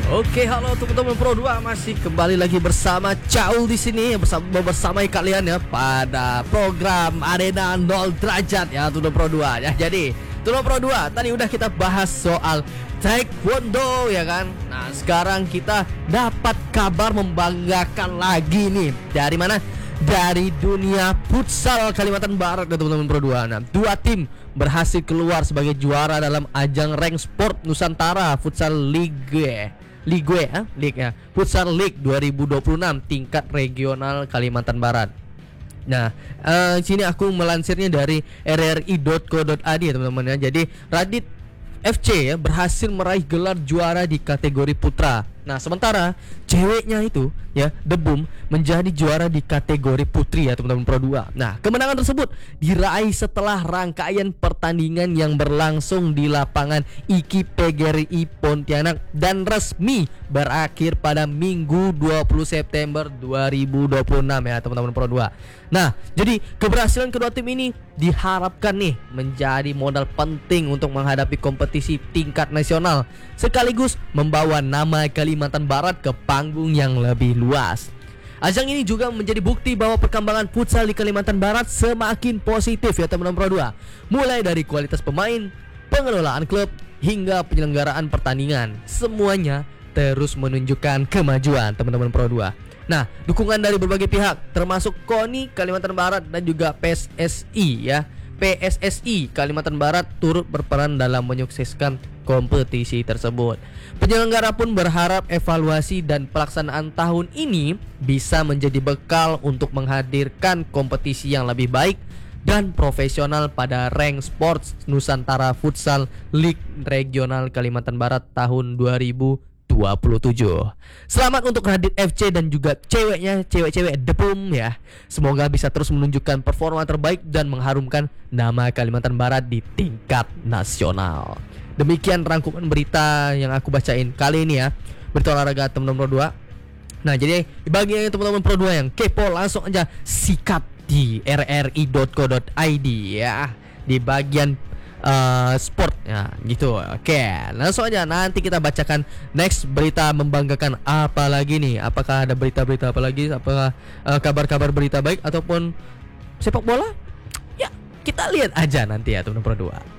Oke, halo teman-teman Pro 2, masih kembali lagi bersama Caul di sini bersama kalian ya pada program Arena 0 Derajat ya Tudo Pro 2 ya. Jadi Tudo Pro 2 tadi udah kita bahas soal Taekwondo ya kan. Nah, sekarang kita dapat kabar membanggakan lagi nih. Dari mana? Dari dunia futsal Kalimantan Barat ya teman-teman Pro 2. Nah, dua tim berhasil keluar sebagai juara dalam ajang Rank Sport Nusantara Futsal League Futsal League 2026 tingkat regional Kalimantan Barat. Nah, sini aku melansirnya dari rri.co.id ya teman-teman ya. Jadi Radit FC ya berhasil meraih gelar juara di kategori putra. Nah, sementara ceweknya itu ya The Boom menjadi juara di kategori putri ya teman-teman Pro 2. Nah, kemenangan tersebut diraih setelah rangkaian pertandingan yang berlangsung di lapangan IKI PGRI Pontianak dan resmi berakhir pada Minggu 20 September 2026 ya teman-teman Pro 2. Nah, jadi keberhasilan kedua tim ini diharapkan nih menjadi modal penting untuk menghadapi kompetisi tingkat nasional sekaligus membawa nama Kalimantan Barat ke panggung yang lebih luas. Ajang ini juga menjadi bukti bahwa perkembangan futsal di Kalimantan Barat semakin positif ya teman-teman Pro 2. Mulai dari kualitas pemain, pengelolaan klub hingga penyelenggaraan pertandingan, semuanya terus menunjukkan kemajuan teman-teman Pro 2. Nah, dukungan dari berbagai pihak termasuk KONI Kalimantan Barat dan juga PSSI Kalimantan Barat turut berperan dalam menyukseskan kompetisi tersebut. Penyelenggara pun berharap evaluasi dan pelaksanaan tahun ini bisa menjadi bekal untuk menghadirkan kompetisi yang lebih baik dan profesional pada Rank Sports Nusantara Futsal League Regional Kalimantan Barat tahun 2027. Selamat untuk Radit FC dan juga cewek-cewek The Boom ya. Semoga bisa terus menunjukkan performa terbaik dan mengharumkan nama Kalimantan Barat di tingkat nasional. Demikian rangkuman berita yang aku bacain kali ini ya, berita olahraga teman-teman Pro 2. Nah, jadi bagi teman-teman Pro 2 yang kepo, langsung aja sikat di rri.co.id ya, di bagian sport ya gitu. Oke, langsung aja nanti kita bacakan next berita membanggakan apa lagi nih. Apakah ada berita-berita apa lagi? Apakah kabar-kabar berita baik ataupun sepak bola? Ya, kita lihat aja nanti ya teman-teman Pro 2.